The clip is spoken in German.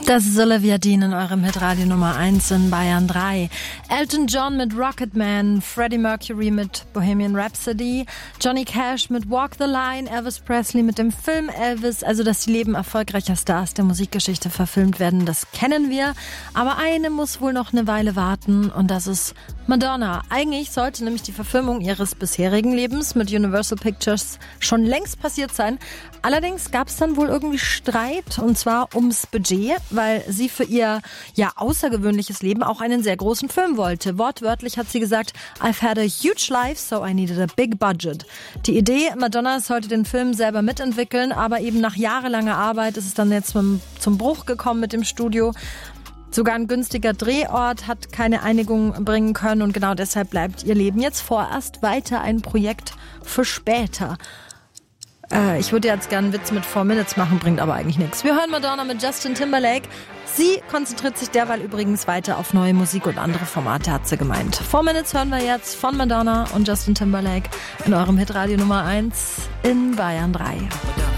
Das ist Olivia Dean in eurem Hitradio Nummer 1 in Bayern 3. Elton John mit Rocketman, Freddie Mercury mit Bohemian Rhapsody, Johnny Cash mit Walk the Line, Elvis Presley mit dem Film Elvis. Also, dass die Leben erfolgreicher Stars der Musikgeschichte verfilmt werden, das kennen wir. Aber eine muss wohl noch eine Weile warten und das ist Madonna. Eigentlich sollte nämlich die Verfilmung ihres bisherigen Lebens mit Universal Pictures schon längst passiert sein. Allerdings gab es dann wohl irgendwie Streit und zwar ums Budget, weil sie für ihr außergewöhnliches Leben auch einen sehr großen Film wollte. Wortwörtlich hat sie gesagt, I've had a huge life, so I needed a big budget. Die Idee, Madonna sollte den Film selber mitentwickeln, aber eben nach jahrelanger Arbeit ist es dann jetzt zum Bruch gekommen mit dem Studio. Sogar ein günstiger Drehort hat keine Einigung bringen können und genau deshalb bleibt ihr Leben jetzt vorerst weiter ein Projekt für später. Ich würde jetzt gerne einen Witz mit 4 Minutes machen, bringt aber eigentlich nichts. Wir hören Madonna mit Justin Timberlake. Sie konzentriert sich derweil übrigens weiter auf neue Musik und andere Formate, hat sie gemeint. 4 Minutes hören wir jetzt von Madonna und Justin Timberlake in eurem Hitradio Nummer 1 in Bayern 3.